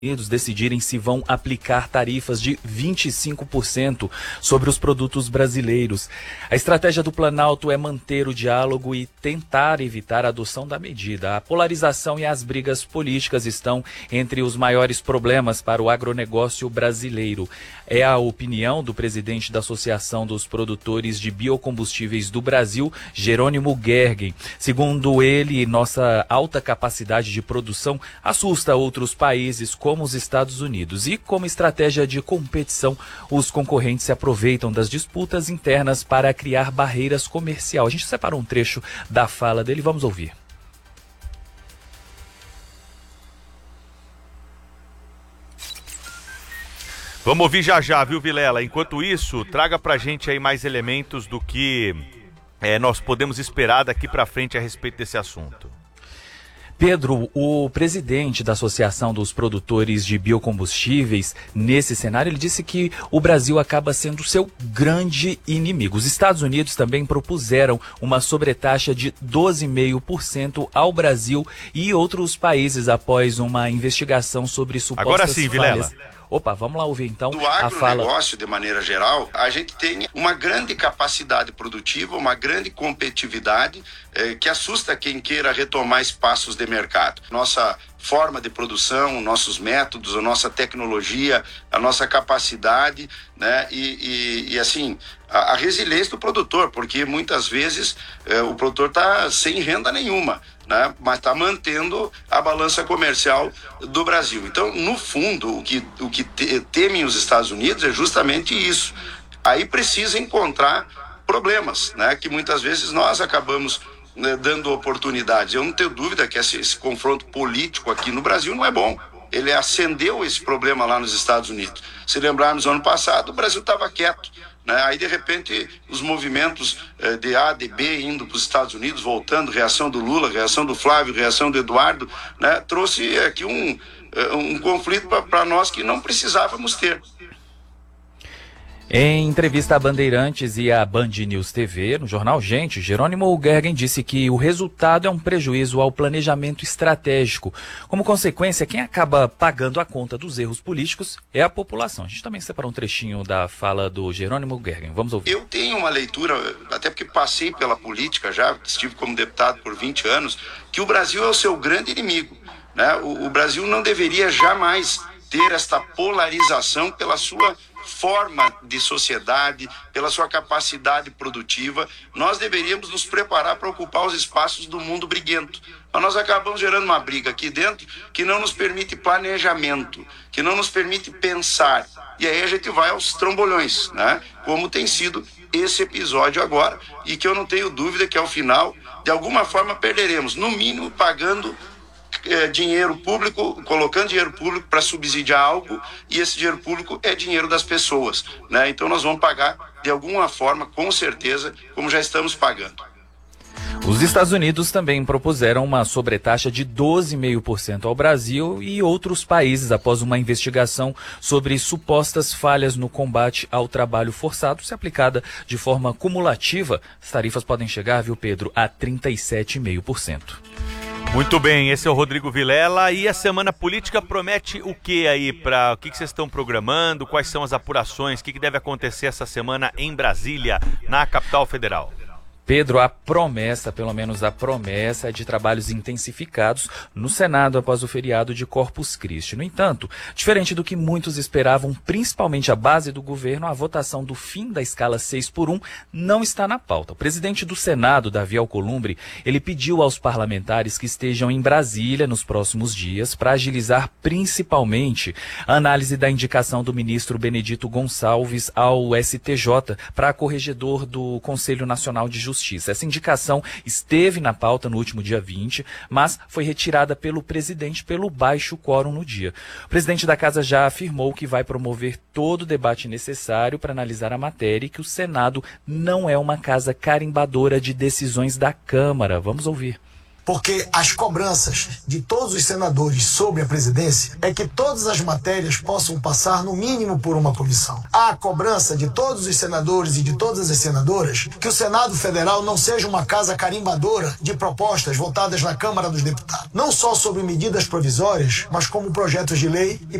Unidos decidirem se vão aplicar tarifas de 25% sobre os produtos brasileiros. A estratégia do Planalto é manter o diálogo e tentar evitar a adoção da medida. A polarização e as brigas políticas estão entre os maiores problemas para o agronegócio brasileiro. É a opinião do presidente da Associação dos Produtores de Biocombustíveis do Brasil, Jerônimo Gergen. Segundo ele, nossa alta capacidade de produção assusta outros países como os Estados Unidos. E como estratégia de competição, os concorrentes se aproveitam das disputas internas para criar barreiras comerciais. A gente separou um trecho da fala dele, vamos ouvir. Vamos ouvir já, viu, Vilela? Enquanto isso, traga pra gente aí mais elementos do que nós podemos esperar daqui pra frente a respeito desse assunto. Pedro, o presidente da Associação dos Produtores de Biocombustíveis, nesse cenário, ele disse que o Brasil acaba sendo seu grande inimigo. Os Estados Unidos também propuseram uma sobretaxa de 12,5% ao Brasil e outros países após uma investigação sobre supostas Agora sim, falhas. Vilela. Opa, vamos lá ouvir então do a fala. agronegócio, de maneira geral, a gente tem uma grande capacidade produtiva, uma grande competitividade que assusta quem queira retomar espaços de mercado. Nossa forma de produção, nossos métodos, a nossa tecnologia, a nossa capacidade, né? E assim, a resiliência do produtor, porque muitas vezes o produtor está sem renda nenhuma, né? Mas está mantendo a balança comercial do Brasil. Então, no fundo, o que temem os Estados Unidos é justamente isso. Aí precisa encontrar problemas, né? Que muitas vezes nós acabamos dando oportunidades. Eu não tenho dúvida que esse confronto político aqui no Brasil não é bom. Ele acendeu esse problema lá nos Estados Unidos. Se lembrarmos, ano passado, o Brasil estava quieto, né? Aí, de repente, os movimentos de A, de B, indo para os Estados Unidos, voltando, reação do Lula, reação do Flávio, reação do Eduardo, né? Trouxe aqui um conflito para nós que não precisávamos ter. Em entrevista a Bandeirantes e a Band News TV, no jornal Gente, Jerônimo Gergen disse que o resultado é um prejuízo ao planejamento estratégico. Como consequência, quem acaba pagando a conta dos erros políticos é a população. A gente também separou um trechinho da fala do Jerônimo Gergen. Vamos ouvir. Eu tenho uma leitura, até porque passei pela política já, estive como deputado por 20 anos, que o Brasil é o seu grande inimigo, né? O Brasil não deveria jamais ter esta polarização pela sua forma de sociedade, pela sua capacidade produtiva. Nós deveríamos nos preparar para ocupar os espaços do mundo briguento. Mas nós acabamos gerando uma briga aqui dentro que não nos permite planejamento, que não nos permite pensar. E aí a gente vai aos trambolhões, né? Como tem sido esse episódio agora, e que eu não tenho dúvida que ao final, de alguma forma, perderemos, no mínimo pagando dinheiro público, colocando dinheiro público para subsidiar algo, e esse dinheiro público é dinheiro das pessoas, né? Então nós vamos pagar de alguma forma, com certeza, como já estamos pagando. Os Estados Unidos também propuseram uma sobretaxa de 12,5% ao Brasil e outros países após uma investigação sobre supostas falhas no combate ao trabalho forçado. Se aplicada de forma cumulativa, as tarifas podem chegar, viu, Pedro, a 37,5%. Muito bem, esse é o Rodrigo Vilela. E a semana política promete o que aí? O que vocês estão programando? Quais são as apurações? O que deve acontecer essa semana em Brasília, na capital federal? Pedro, a promessa, pelo menos a promessa, é de trabalhos intensificados no Senado após o feriado de Corpus Christi. No entanto, diferente do que muitos esperavam, principalmente a base do governo, a votação do fim da escala 6x1 não está na pauta. O presidente do Senado, Davi Alcolumbre, ele pediu aos parlamentares que estejam em Brasília nos próximos dias para agilizar principalmente a análise da indicação do ministro Benedito Gonçalves ao STJ para corregedor do Conselho Nacional de Justiça. Essa indicação esteve na pauta no último dia 20, mas foi retirada pelo presidente pelo baixo quórum no dia. O presidente da casa já afirmou que vai promover todo o debate necessário para analisar a matéria e que o Senado não é uma casa carimbadora de decisões da Câmara. Vamos ouvir. porque as cobranças de todos os senadores sobre a presidência é que todas as matérias possam passar no mínimo por uma comissão. Há a cobrança de todos os senadores e de todas as senadoras que o Senado Federal não seja uma casa carimbadora de propostas votadas na Câmara dos Deputados, não só sobre medidas provisórias, mas como projetos de lei e